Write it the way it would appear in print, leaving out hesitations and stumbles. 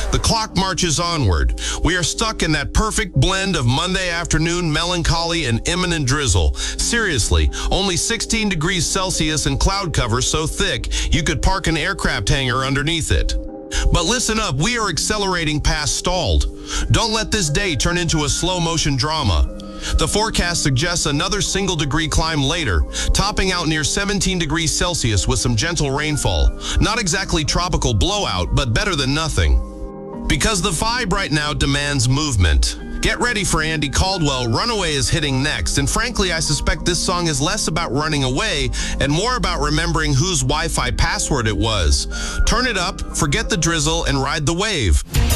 The clock marches onward. We are stuck in that perfect blend of Monday afternoon melancholy and imminent drizzle. Seriously, only 16 degrees Celsius and cloud cover so thick you could park an aircraft hangar underneath it. But listen up, we are accelerating past stalled. Don't let this day turn into a slow-motion drama. The forecast suggests another single-degree climb later, topping out near 17 degrees Celsius with some gentle rainfall. Not exactly tropical blowout, but better than nothing. Because the vibe right now demands movement. Get ready for Andy Caldwell. Runaway is hitting next, and frankly, I suspect this song is less about running away and more about remembering whose Wi-Fi password it was. Turn it up, forget the drizzle, and ride the wave.